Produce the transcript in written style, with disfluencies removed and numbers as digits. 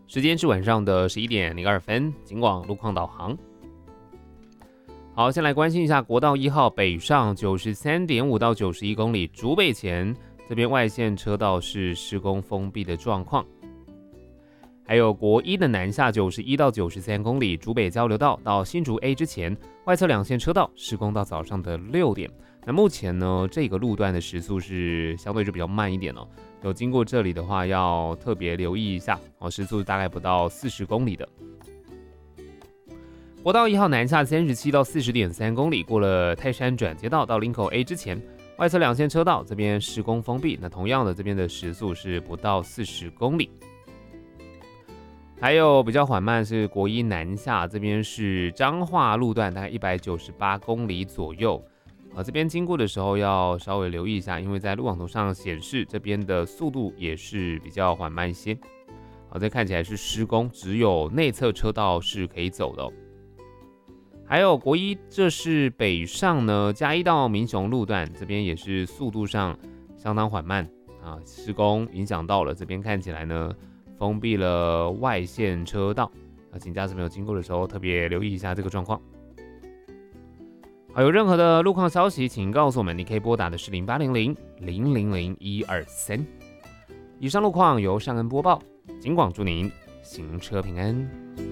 时间是晚上的11:02，警广路况导航。好，先来关心一下国道1号北上93.5到91公里，竹北前这边外线车道是施工封闭的状况。还有国一的南下91到93公里，竹北交流道到新竹 A 之前，外侧两线车道施工到早上的6点。那目前呢，这个路段的时速是相对就比较慢一点哦。有经过这里的话，要特别留意一下哦，时速大概不到40公里的。国道1号南下37到40.3公里，过了泰山转接道到林口 A 之前，外侧两线车道这边施工封闭。那同样的，这边的时速是不到40公里。还有比较缓慢是国一南下，这边是彰化路段，大概198公里左右。这边经过的时候要稍微留意一下，因为在路网图上显示这边的速度也是比较缓慢一些。这看起来是施工，只有内侧车道是可以走的哦。还有国一，这是北上呢，嘉义到民雄路段，这边也是速度上相当缓慢啊，施工影响到了，这边看起来呢封闭了外线车道。请驾驶朋友经过的时候特别留意一下这个状况。好，有任何的路况消息，请告诉我们，你可以拨打的是0800-000-123。以上路况由尚恩播报，警广祝您行车平安。